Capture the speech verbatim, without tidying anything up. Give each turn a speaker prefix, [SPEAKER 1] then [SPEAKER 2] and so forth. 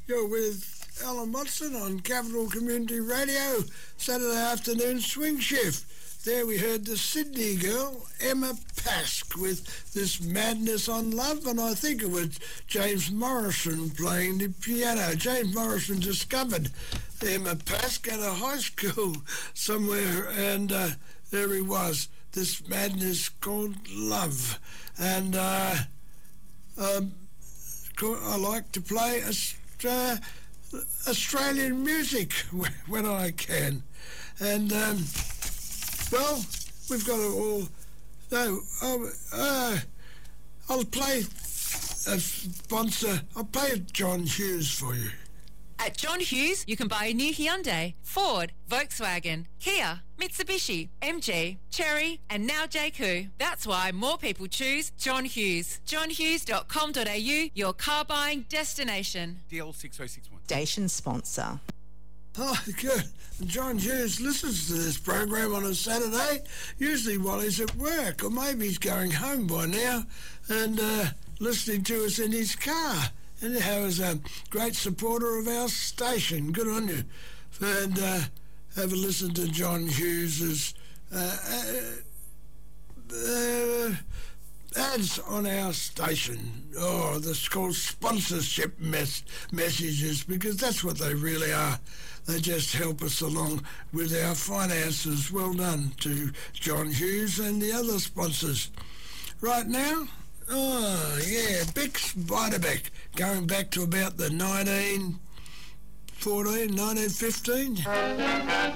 [SPEAKER 1] You're with Alan Watson on Capital Community Radio, Saturday afternoon swing shift. There we heard the Sydney girl, Emma Pask, with this Madness on Love, and I think it was James Morrison playing the piano. James Morrison discovered Emma Pask at a high school somewhere, and uh, there he was, this madness called love. And uh, um, I like to play uh, Australian music when I can. And, um, well, we've got it all. No, oh, uh, I'll play a sponsor. I'll play John Hughes for you.
[SPEAKER 2] At John Hughes, you can buy a new Hyundai, Ford, Volkswagen, Kia, Mitsubishi, M G, Chery, and now J Q. That's why more people choose John Hughes. john hughes dot com dot a u, your car buying destination.
[SPEAKER 3] D L six oh six one.
[SPEAKER 4] Station sponsor.
[SPEAKER 1] Oh, good. John Hughes listens to this program on a Saturday, usually while he's at work, or maybe he's going home by now and uh, listening to us in his car. And he was a great supporter of our station. Good on you. And uh, have a listen to John Hughes's uh, uh, uh, ads on our station. Oh, that's called sponsorship mes- messages, because that's what they really are. They just help us along with our finances. Well done to John Hughes and the other sponsors. Right now, oh, yeah, Bix Beiderbecke, going back to about the nineteen fourteen, nineteen fifteen.